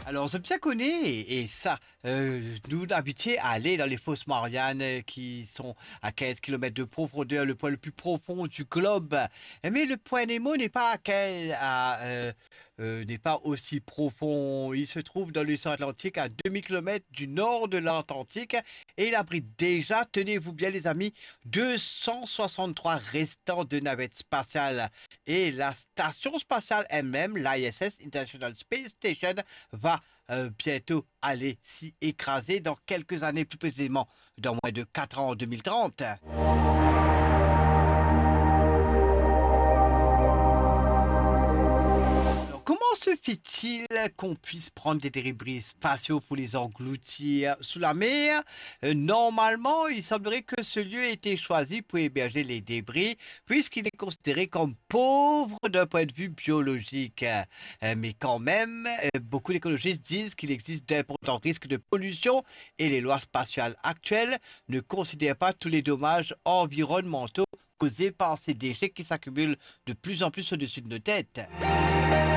Alors, je bien connais, et ça, nous habitués à aller dans les fosses Mariannes qui sont à 15 kilomètres de profondeur, le point le plus profond du globe. Mais le point Nemo n'est pas n'est pas aussi profond. Il se trouve dans l'océan Atlantique à 2000 kilomètres du nord de l'Atlantique et il abrite déjà, tenez-vous bien les amis, 263 restants de navettes spatiales. Et la station spatiale elle-même, l'ISS, International Space Station, va bientôt aller s'y écraser dans quelques années, plus précisément dans moins de 4 ans, en 2030. Alors, comment se fait-il qu'on puisse prendre des débris spatiaux pour les engloutir sous la mer? Normalement, il semblerait que ce lieu ait été choisi pour héberger les débris, puisqu'il est considéré comme pauvre d'un point de vue biologique. Mais quand même, beaucoup d'écologistes disent qu'il existe d'importants risques de pollution et les lois spatiales actuelles ne considèrent pas tous les dommages environnementaux causés par ces déchets qui s'accumulent de plus en plus au-dessus de nos têtes.